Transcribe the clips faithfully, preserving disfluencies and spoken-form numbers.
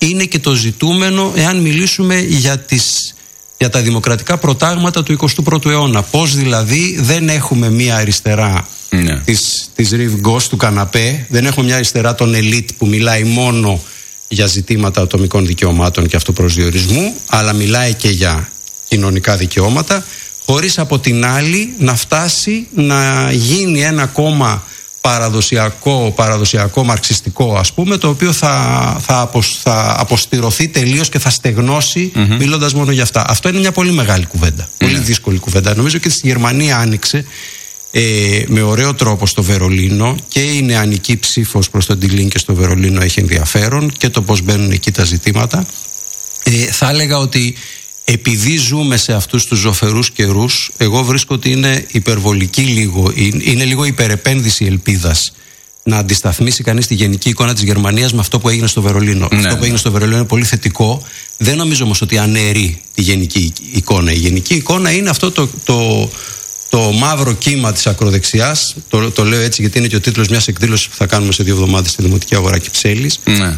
είναι και το ζητούμενο εάν μιλήσουμε για, τις, για τα δημοκρατικά προτάγματα του εικοστού πρώτου αιώνα. Πώς δηλαδή δεν έχουμε μία αριστερά ναι. της, της ριβγκός του καναπέ, δεν έχουμε μια αριστερά των ελίτ που μιλάει μόνο για ζητήματα ατομικών δικαιωμάτων και αυτοπροσδιορισμού, αλλά μιλάει και για κοινωνικά δικαιώματα, χωρίς από την άλλη να φτάσει να γίνει ένα κόμμα παραδοσιακό, παραδοσιακό μαρξιστικό, ας πούμε, το οποίο θα, θα, αποσ, θα αποστηρωθεί τελείως και θα στεγνώσει mm-hmm. μιλώντας μόνο για αυτά. Αυτό είναι μια πολύ μεγάλη κουβέντα, mm-hmm. πολύ δύσκολη κουβέντα. Νομίζω και στη Γερμανία άνοιξε ε, με ωραίο τρόπο στο Βερολίνο, και η νεανική ψήφος προς τον Die Linke στο Βερολίνο έχει ενδιαφέρον, και το πώς μπαίνουν εκεί τα ζητήματα. Ε, θα έλεγα ότι επειδή ζούμε σε αυτούς τους ζωφερούς καιρούς, εγώ βρίσκω ότι είναι υπερβολική λίγο, είναι λίγο υπερεπένδυση ελπίδας να αντισταθμίσει κανείς τη γενική εικόνα της Γερμανίας με αυτό που έγινε στο Βερολίνο. Ναι. Αυτό που έγινε στο Βερολίνο είναι πολύ θετικό. Δεν νομίζω όμως ότι αναιρεί τη γενική εικόνα. Η γενική εικόνα είναι αυτό το, το, το μαύρο κύμα της ακροδεξιάς. Το, το λέω έτσι γιατί είναι και ο τίτλος μιας εκδήλωσης που θα κάνουμε σε δύο εβδομάδες στη Δημοτική Αγορά Κυψέλης. Ναι.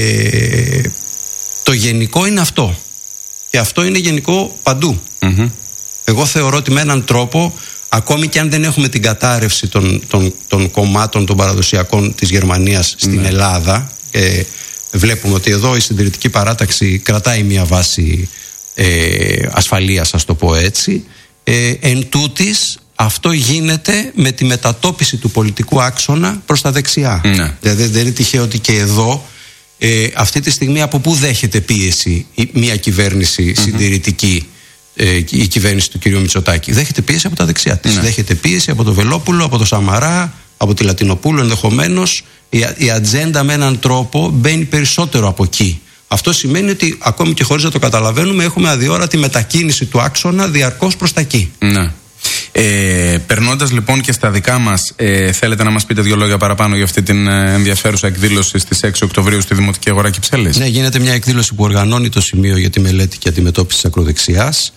Ε, το γενικό είναι αυτό. Και αυτό είναι γενικό παντού. Mm-hmm. Εγώ θεωρώ ότι με έναν τρόπο, ακόμη και αν δεν έχουμε την κατάρρευση των, των, των κομμάτων των παραδοσιακών της Γερμανίας στην mm-hmm. Ελλάδα, ε, βλέπουμε ότι εδώ η συντηρητική παράταξη κρατάει μια βάση ε, ασφαλείας, ας το πω έτσι. Ε, εν τούτης, αυτό γίνεται με τη μετατόπιση του πολιτικού άξονα προς τα δεξιά. Mm-hmm. Δηλαδή δεν είναι τυχαίο ότι και εδώ Ε, αυτή τη στιγμή από πού δέχεται πίεση η, μια κυβέρνηση mm-hmm. συντηρητική, ε, η κυβέρνηση του κυρίου Μητσοτάκη? Δέχεται πίεση από τα δεξιά της. Mm-hmm. Δέχεται πίεση από τον Βελόπουλο, από τον Σαμαρά, από τη Λατινοπούλου ενδεχομένως. Η, η ατζέντα με έναν τρόπο μπαίνει περισσότερο από εκεί. Αυτό σημαίνει ότι ακόμη και χωρίς να το καταλαβαίνουμε, έχουμε αδιόρατη μετακίνηση του άξονα διαρκώς προς τα εκεί. Mm-hmm. Ε, περνώντας λοιπόν και στα δικά μας, ε, θέλετε να μας πείτε δύο λόγια παραπάνω για αυτή την ε, ενδιαφέρουσα εκδήλωση στις έξι Οκτωβρίου στη Δημοτική Αγορά Κυψέλης? Ναι, γίνεται μια εκδήλωση που οργανώνει το Σημείο για τη Μελέτη και Αντιμετώπιση της Ακροδεξιάς.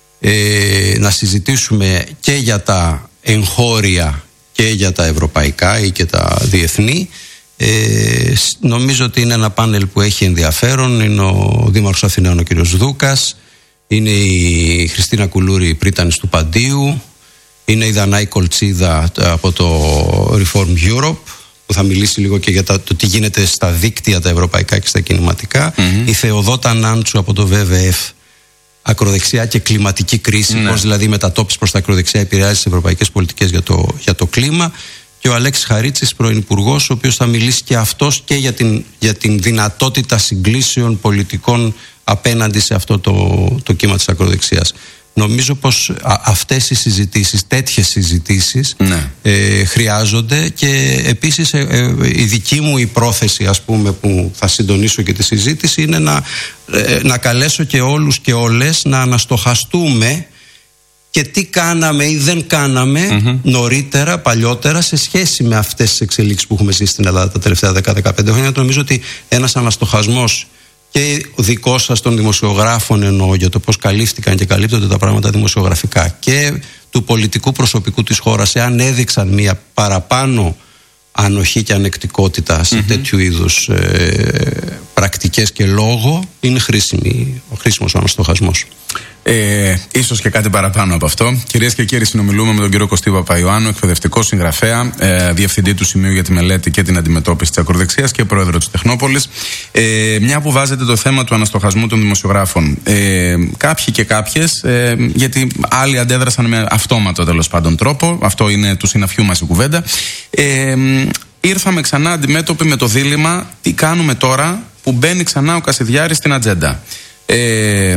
Ε, να συζητήσουμε και για τα εγχώρια και για τα ευρωπαϊκά ή και τα διεθνή. Ε, νομίζω ότι είναι ένα πάνελ που έχει ενδιαφέρον. Είναι ο Δήμαρχος Αθηναίων ο κ. Δούκας, είναι η Χριστίνα Κουλούρη πρίτανης του Παντίου, είναι η Δανάη Κολτσίδα από το Reform Europe, που θα μιλήσει λίγο και για τα, το τι γίνεται στα δίκτυα τα ευρωπαϊκά και στα κινηματικά. Mm-hmm. Η Θεοδότα Νάντσου από το βι βι εφ, ακροδεξιά και κλιματική κρίση, mm-hmm. πώς δηλαδή η μετατόπιση προς τα ακροδεξιά επηρεάζει τις ευρωπαϊκές πολιτικές για το, για το κλίμα. Και ο Αλέξης Χαρίτσης, πρώην υπουργός, ο οποίος θα μιλήσει και αυτός και για την, για την δυνατότητα συγκλήσεων πολιτικών απέναντι σε αυτό το, το κύμα της ακροδεξιάς. Νομίζω πως α, αυτές οι συζητήσεις, τέτοιες συζητήσεις ναι. ε, χρειάζονται, και επίσης ε, ε, η δική μου η πρόθεση, ας πούμε, που θα συντονίσω και τη συζήτηση, είναι να, ε, να καλέσω και όλους και όλες να αναστοχαστούμε και τι κάναμε ή δεν κάναμε mm-hmm. νωρίτερα, παλιότερα, σε σχέση με αυτές τις εξελίξεις που έχουμε ζήσει στην Ελλάδα τα τελευταία δέκα με δεκαπέντε χρόνια. Νομίζω ότι ένας αναστοχασμός και ο δικός σας των δημοσιογράφων, εννοώ, για το πώς καλύφθηκαν και καλύπτονται τα πράγματα δημοσιογραφικά, και του πολιτικού προσωπικού της χώρας, εάν έδειξαν μια παραπάνω ανοχή και ανεκτικότητα σε mm-hmm. τέτοιου είδους ε, πρακτικές και λόγο, είναι χρήσιμη, ο χρήσιμος ο αναστοχασμός. Ε, ίσως και κάτι παραπάνω από αυτό. Κυρίες και κύριοι, συνομιλούμε με τον κύριο Κωστή Παπαϊωάννου, εκπαιδευτικό συγγραφέα, ε, διευθυντή του Σημείου για τη Μελέτη και την Αντιμετώπιση της Ακροδεξιάς και πρόεδρο της Τεχνόπολης. Ε, μια που βάζετε το θέμα του αναστοχασμού των δημοσιογράφων. Ε, κάποιοι και κάποιες, ε, γιατί άλλοι αντέδρασαν με αυτόματο τέλος πάντων τρόπο, αυτό είναι του συναφιού μας η κουβέντα. Ε, ήρθαμε ξανά αντιμέτωποι με το δίλημμα τι κάνουμε τώρα που μπαίνει ξανά ο Κασιδιάρης στην ατζέντα. Ε,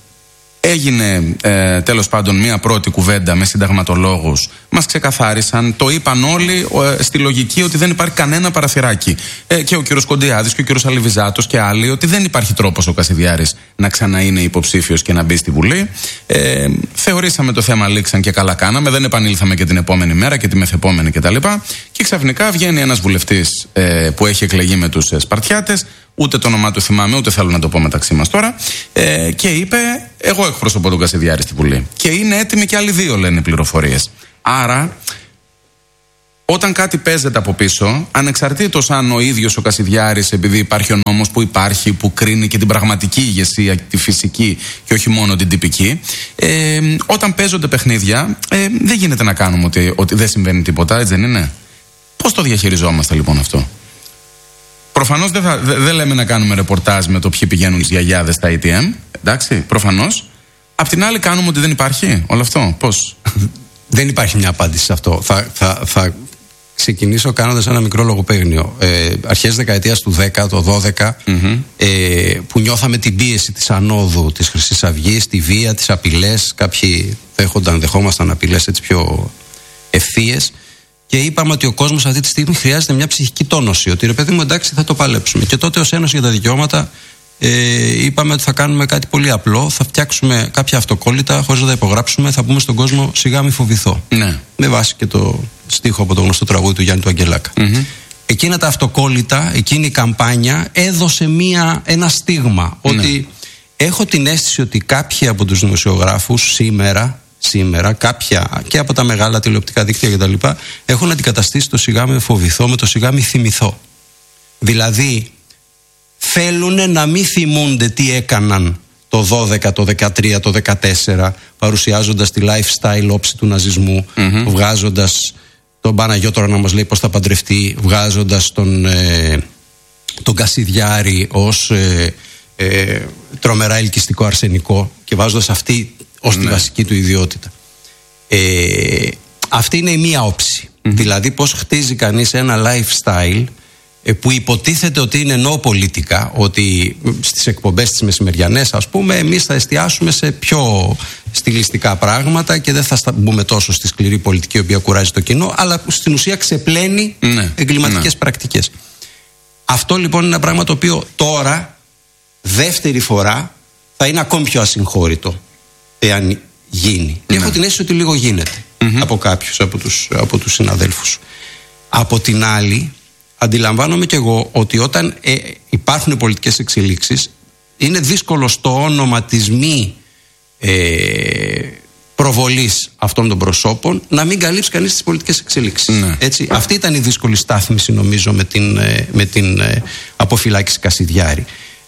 Έγινε ε, τέλος πάντων μία πρώτη κουβέντα με συνταγματολόγους. Μας ξεκαθάρισαν, το είπαν όλοι ε, στη λογική ότι δεν υπάρχει κανένα παραθυράκι. Ε, και ο κύριος Κοντιάδης και ο κύριος Αλιβιζάτος και άλλοι, ότι δεν υπάρχει τρόπος ο Κασιδιάρης να ξανά είναι υποψήφιος και να μπει στη Βουλή. Ε, θεωρήσαμε το θέμα λήξαν και καλά κάναμε. Δεν επανήλθαμε και την επόμενη μέρα και τη μεθεπόμενη κτλ. Και, και ξαφνικά βγαίνει ένας βουλευτής ε, που έχει εκλεγεί με τους Σπαρτιάτες. Ούτε το όνομά του θυμάμαι, ούτε θέλω να το πω μεταξύ μας τώρα. Ε, και είπε, εγώ εκπροσωπώ τον Κασιδιάρη στη Βουλή. Και είναι έτοιμοι και άλλοι δύο, λένε οι πληροφορίες. Άρα, όταν κάτι παίζεται από πίσω, ανεξαρτήτως αν ο ίδιος ο Κασιδιάρης, επειδή υπάρχει ο νόμος που υπάρχει, που κρίνει και την πραγματική ηγεσία, τη φυσική και όχι μόνο την τυπική, ε, όταν παίζονται παιχνίδια, ε, δεν γίνεται να κάνουμε ότι, ότι δεν συμβαίνει τίποτα, έτσι δεν είναι? Πώς το διαχειριζόμαστε λοιπόν αυτό? Προφανώς δεν δε, δε λέμε να κάνουμε ρεπορτάζ με το ποιοι πηγαίνουν τις γιαγιάδες στα έι τι εμ, εντάξει, προφανώς. Απ' την άλλη κάνουμε ότι δεν υπάρχει όλο αυτό. Πώς? Δεν υπάρχει μια απάντηση σε αυτό. Θα, θα, θα ξεκινήσω κάνοντας ένα μικρό λογοπαίγνιο. Ε, αρχές δεκαετίας του δέκα, το δώδεκα, mm-hmm. ε, που νιώθαμε την πίεση της ανόδου της Χρυσής Αυγής, τη βία, τις απειλές. Κάποιοι δέχονταν, δεχόμασταν απειλές έτσι πιο ευθείες. Και είπαμε ότι ο κόσμος αυτή τη στιγμή χρειάζεται μια ψυχική τόνωση. Ότι ρε παιδί μου, εντάξει, θα το παλέψουμε. Και τότε ως Ένωση για τα Δικαιώματα ε, είπαμε ότι θα κάνουμε κάτι πολύ απλό. Θα φτιάξουμε κάποια αυτοκόλλητα χωρίς να τα υπογράψουμε. Θα πούμε στον κόσμο σιγά μη φοβηθώ. Ναι. Με βάση και το στίχο από το γνωστό τραγούδι του Γιάννη του Αγγελάκα. Mm-hmm. Εκείνα τα αυτοκόλλητα, εκείνη η καμπάνια έδωσε μια, ένα στίγμα. Ναι. Ότι έχω την αίσθηση ότι κάποιοι από τους δημοσιογράφους σήμερα. Σήμερα, κάποια και από τα μεγάλα τηλεοπτικά δίκτυα κτλ. Έχουν αντικαταστήσει το σιγά με φοβηθώ με το σιγά μη θυμηθώ. Δηλαδή, θέλουν να μην θυμούνται τι έκαναν το δώδεκα, το δεκατρία, το δεκατέσσερα, παρουσιάζοντας τη lifestyle όψη του ναζισμού, mm-hmm. βγάζοντας τον Παναγιώτορα να μας λέει πώς θα παντρευτεί, βγάζοντας τον, ε, τον Κασιδιάρη ως ε, ε, τρομερά ελκυστικό αρσενικό και βάζοντας αυτή ως ναι. τη βασική του ιδιότητα. Ε, αυτή είναι η μία όψη. Mm-hmm. Δηλαδή πώς χτίζει κανείς ένα lifestyle ε, που υποτίθεται ότι είναι νεοπολιτικά, ότι στις εκπομπές τις μεσημεριανές, ας πούμε, εμείς θα εστιάσουμε σε πιο στιλιστικά πράγματα και δεν θα μπούμε τόσο στη σκληρή πολιτική, η οποία κουράζει το κοινό, αλλά στην ουσία ξεπλένει ναι. εγκληματικές ναι. πρακτικές. Αυτό λοιπόν είναι ένα πράγμα το οποίο τώρα, δεύτερη φορά, θα είναι ακόμη πιο ασυγχώρητο εάν γίνει. Ναι. Έχω την αίσθηση ότι λίγο γίνεται mm-hmm. από κάποιους από τους, από τους συναδέλφους. Από την άλλη, αντιλαμβάνομαι και εγώ ότι όταν ε, υπάρχουν πολιτικές εξελίξεις, είναι δύσκολο στο όνομα της μη ε, προβολής αυτών των προσώπων να μην καλύψει κανείς τις πολιτικές εξελίξεις. Ναι. Έτσι, αυτή ήταν η δύσκολη στάθμιση, νομίζω, με την, ε, με την ε, αποφυλάκηση Κασιδιάρη.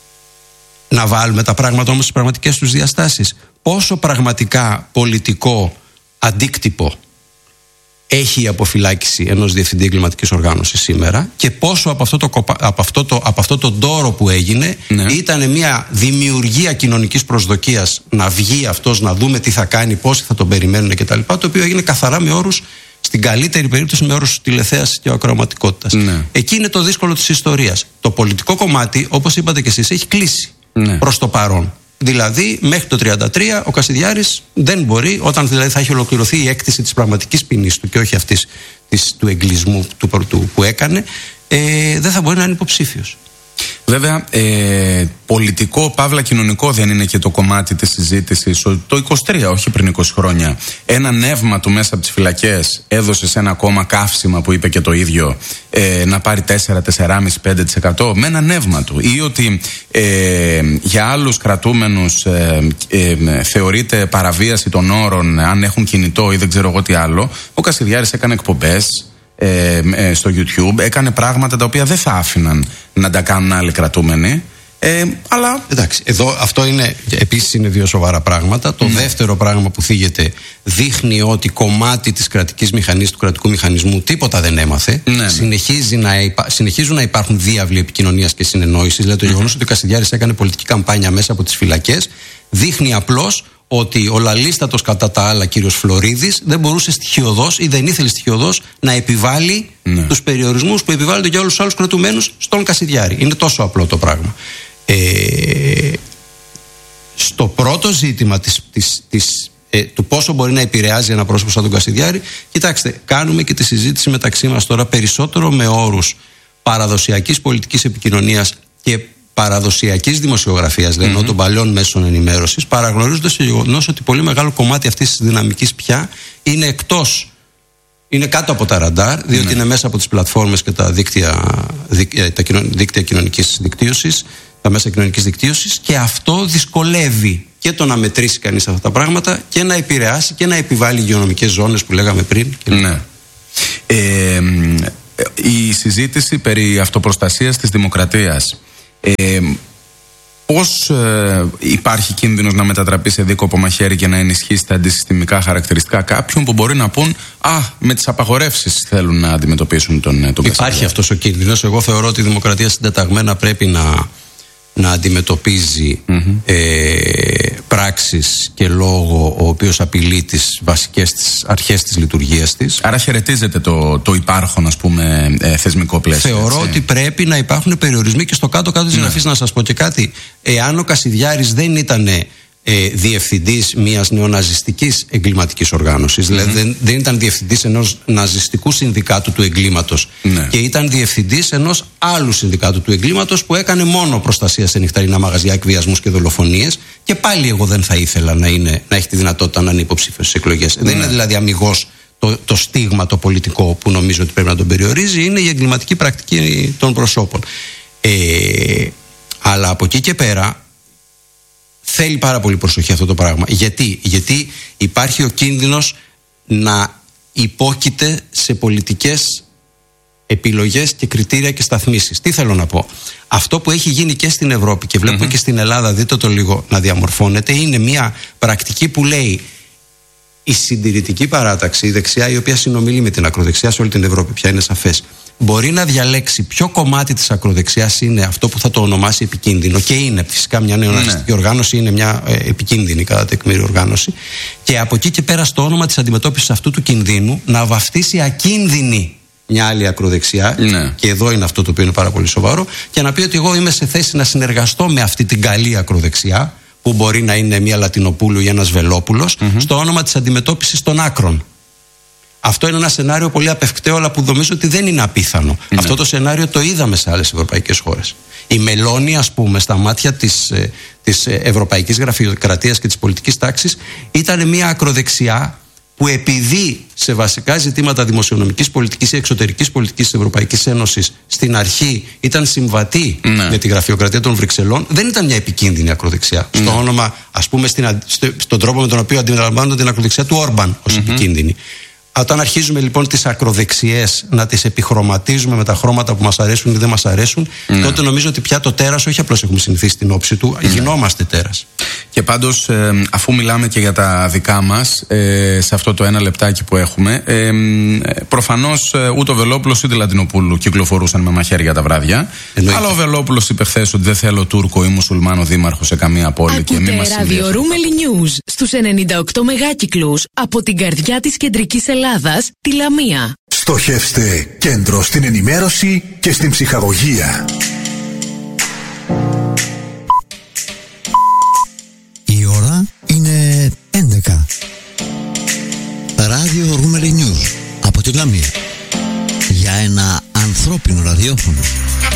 Να βάλουμε τα πράγματα όμως στις πραγματικές τους διαστάσεις. Πόσο πραγματικά πολιτικό αντίκτυπο έχει η αποφυλάκηση ενός διευθυντή εγκληματικής οργάνωσης σήμερα και πόσο από αυτό το, από αυτό το, από αυτό το ντόρο που έγινε ναι. ήταν μια δημιουργία κοινωνικής προσδοκίας να βγει αυτός, να δούμε τι θα κάνει, πόσοι θα τον περιμένουν κτλ. Το οποίο έγινε καθαρά με όρους, στην καλύτερη περίπτωση με όρους τηλεθέασης και ακροαματικότητας. Ναι. Εκεί είναι το δύσκολο της ιστορίας. Το πολιτικό κομμάτι, όπως είπατε και εσείς, έχει κλείσει ναι. προς το παρόν. Δηλαδή, μέχρι το τριάντα τρία ο Κασιδιάρης δεν μπορεί, όταν δηλαδή θα έχει ολοκληρωθεί η έκτηση της πραγματικής ποινής του και όχι αυτής της, του εγκλισμού του, του, που έκανε, ε, δεν θα μπορεί να είναι υποψήφιος. Βέβαια, ε, πολιτικό, παύλα κοινωνικό δεν είναι και το κομμάτι της συζήτησης. Το είκοσι τρία, όχι πριν είκοσι χρόνια, ένα νεύμα του μέσα από τις φυλακές έδωσε σε ένα κόμμα καύσιμα που είπε και το ίδιο ε, να πάρει τέσσερα, τέσσερα κόμμα πέντε τοις εκατό με ένα νεύμα του. Ή ότι ε, για άλλους κρατούμενους ε, ε, ε, θεωρείται παραβίαση των όρων αν έχουν κινητό ή δεν ξέρω εγώ τι άλλο. Ο Κασιδιάρης έκανε εκπομπές Ε, ε, στο YouTube, έκανε πράγματα τα οποία δεν θα άφηναν να τα κάνουν άλλοι κρατούμενοι. Ε, αλλά... Εντάξει, εδώ αυτό είναι, επίσης είναι δύο σοβαρά πράγματα. Το ναι. δεύτερο πράγμα που θίγεται δείχνει ότι κομμάτι της κρατικής μηχανής, του κρατικού μηχανισμού, τίποτα δεν έμαθε. Ναι. Συνεχίζει να υπά... Συνεχίζουν να υπάρχουν διάβλοι επικοινωνίας και συνεννόησης. Δηλαδή το mm-hmm. γεγονός ότι ο Κασιδιάρης έκανε πολιτική καμπάνια μέσα από τις φυλακές δείχνει απλώς ότι ο λαλίστατος κατά τα άλλα κύριος Φλωρίδης δεν μπορούσε στοιχειοδός ή δεν ήθελε στοιχειοδός να επιβάλλει ναι. τους περιορισμούς που επιβάλλονται για όλους τους άλλους κρατουμένους στον Κασιδιάρη. Είναι τόσο απλό το πράγμα. Ε, στο πρώτο ζήτημα της, της, της, ε, του πόσο μπορεί να επηρεάζει ένα πρόσωπο σαν τον Κασιδιάρη, κοιτάξτε, κάνουμε και τη συζήτηση μεταξύ μας τώρα περισσότερο με όρους παραδοσιακής πολιτικής επικοινωνίας και παραδοσιακής δημοσιογραφίας, mm-hmm. δηλαδή των παλιών μέσων ενημέρωσης, παραγνωρίζοντας το γεγονός ότι πολύ μεγάλο κομμάτι αυτής της δυναμικής πια είναι εκτός, είναι κάτω από τα ραντάρ, διότι mm-hmm. είναι μέσα από τις πλατφόρμες και τα δίκτυα, τα δίκτυα κοινωνικής δικτύωσης, τα μέσα κοινωνικής δικτύωσης, και αυτό δυσκολεύει και το να μετρήσει κανείς αυτά τα πράγματα και να επηρεάσει και να επιβάλλει υγειονομικές ζώνες που λέγαμε πριν. Και ναι. Ε, η συζήτηση περί αυτοπροστασίας της δημοκρατίας, ε, πώς ε, υπάρχει κίνδυνος να μετατραπεί σε δίκοπο μαχαίρι και να ενισχύσει τα αντισυστημικά χαρακτηριστικά κάποιων που μπορεί να πούν «Α, με τις απαγορεύσεις θέλουν να αντιμετωπίσουν τον, τον Υπάρχει Κασίλια». Αυτός ο κίνδυνος. Εγώ θεωρώ ότι η δημοκρατία συντεταγμένα πρέπει να, να αντιμετωπίζει mm-hmm. ε, πράξεις και λόγο ο οποίος απειλεί τις βασικές τις αρχές της λειτουργίας της. Άρα χαιρετίζεται το, το υπάρχον, ας πούμε, ε, θεσμικό πλαίσιο. Θεωρώ έτσι. Ότι πρέπει να υπάρχουν περιορισμοί και στο κάτω-κάτω της γραφής. Να σας πω και κάτι. Εάν ο Κασιδιάρης δεν ήταν ε, διευθυντής μιας νεοναζιστικής εγκληματικής οργάνωσης, mm-hmm. δηλαδή δεν, δεν ήταν διευθυντής ενός ναζιστικού συνδικάτου του εγκλήματος ναι. και ήταν διευθυντής ενός άλλου συνδικάτου του εγκλήματος που έκανε μόνο προστασία σε νυχταρινά μαγαζιά, εκβιασμούς και δολοφονίες, και πάλι εγώ δεν θα ήθελα να, είναι, να έχει τη δυνατότητα να είναι υποψήφιος στις εκλογές. Ναι. Δεν είναι δηλαδή αμιγώς το, το στίγμα το πολιτικό που νομίζω ότι πρέπει να τον περιορίζει, είναι η εγκληματική πρακτική των προσώπων. Ε, αλλά από εκεί και πέρα θέλει πάρα πολύ προσοχή αυτό το πράγμα. Γιατί, Γιατί υπάρχει ο κίνδυνος να υπόκειται σε πολιτικές επιλογές και κριτήρια και σταθμίσεις. Τι θέλω να πω? Αυτό που έχει γίνει και στην Ευρώπη και βλέπουμε mm-hmm. και στην Ελλάδα, δείτε το λίγο να διαμορφώνεται, είναι μια πρακτική που λέει η συντηρητική παράταξη, η δεξιά, η οποία συνομιλεί με την ακροδεξιά σε όλη την Ευρώπη, πια είναι σαφές, μπορεί να διαλέξει ποιο κομμάτι της ακροδεξιάς είναι αυτό που θα το ονομάσει επικίνδυνο, και είναι φυσικά μια νεοναζιστική ναι. οργάνωση, είναι μια ε, επικίνδυνη κατά τεκμήριο οργάνωση, και από εκεί και πέρα στο όνομα της αντιμετώπισης αυτού του κινδύνου να βαφτίσει ακίνδυνη μια άλλη ακροδεξιά, ναι. και εδώ είναι αυτό το οποίο είναι πάρα πολύ σοβαρό, και να πει ότι εγώ είμαι σε θέση να συνεργαστώ με αυτή την καλή ακροδεξιά, που μπορεί να είναι μια Λατινοπούλου ή ένας Βελόπουλος, mm-hmm. στο όνομα της αντιμετώπισης των άκρων. Αυτό είναι ένα σενάριο πολύ απευκταίο, αλλά που νομίζω ότι δεν είναι απίθανο. Mm-hmm. Αυτό το σενάριο το είδαμε σε άλλες ευρωπαϊκές χώρες. Η Μελώνη, ας πούμε, στα μάτια της, της ευρωπαϊκής γραφειοκρατίας και της πολιτικής τάξης, ήταν μια ακροδεξιά που, επειδή σε βασικά ζητήματα δημοσιονομικής πολιτικής ή εξωτερικής πολιτικής της Ευρωπαϊκής Ένωσης στην αρχή ήταν συμβατή ναι. με τη γραφειοκρατία των Βρυξελών, δεν ήταν μια επικίνδυνη ακροδεξιά. Ναι. Στο όνομα, ας πούμε, στην, στον τρόπο με τον οποίο αντιλαμβάνονται την ακροδεξιά του Όρμπαν ως mm-hmm. επικίνδυνη. Όταν αρχίζουμε λοιπόν τις ακροδεξιές να τις επιχρωματίζουμε με τα χρώματα που μας αρέσουν ή δεν μας αρέσουν, ναι. τότε νομίζω ότι πια το τέρας, όχι απλώς έχουμε συνηθίσει την όψη του, ναι. γινόμαστε τέρας. Και πάντως, ε, αφού μιλάμε και για τα δικά μας, ε, σε αυτό το ένα λεπτάκι που έχουμε, ε, προφανώς ε, ούτε ο Βελόπουλος ούτε η Λατινοπούλου κυκλοφορούσαν με μαχαίρια τα βράδια. Εννοείται. Αλλά ο Βελόπουλος είπε χθες ότι δεν θέλω Τούρκο ή Μουσουλμάνο δήμαρχο σε καμία πόλη. Ακούτε και μη μας ράδιο Ρούμελι News στους ενενήντα οκτώ μεγάκυκλους από την καρδιά της κεντρικής Ελλάδας, τη Λαμία. Στοχεύστε κέντρο στην ενημέρωση και στην ψυχαγωγία. Η ώρα είναι έντεκα. Ράδιο Ρούμελι News από τη Λαμία. Για ένα ανθρώπινο ραδιόφωνο.